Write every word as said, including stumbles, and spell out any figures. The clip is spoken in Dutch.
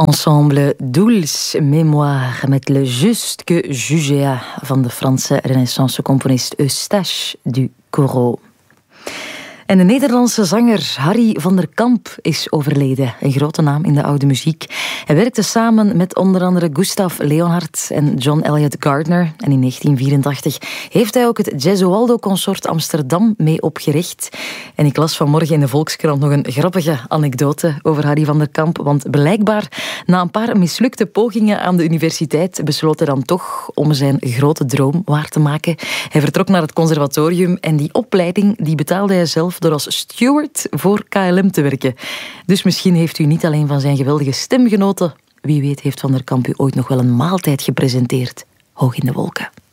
Ensemble Douce Mémoire met Le Juste que Jugea van de Franse renaissance-componist Eustache du Corot. En de Nederlandse zanger Harry van der Kamp is overleden. Een grote naam in de oude muziek. Hij werkte samen met onder andere Gustav Leonhardt en John Elliott Gardner. En in negentien vierentachtig heeft hij ook het Gesualdo Consort Amsterdam mee opgericht. En ik las vanmorgen in de Volkskrant nog een grappige anekdote over Harry van der Kamp. Want blijkbaar, na een paar mislukte pogingen aan de universiteit, besloot hij dan toch om zijn grote droom waar te maken. Hij vertrok naar het conservatorium en die opleiding die betaalde hij zelf door als steward voor K L M te werken. Dus misschien heeft u niet alleen van zijn geweldige stem genoten. Wie weet heeft Van der Kamp u ooit nog wel een maaltijd gepresenteerd. Hoog in de wolken.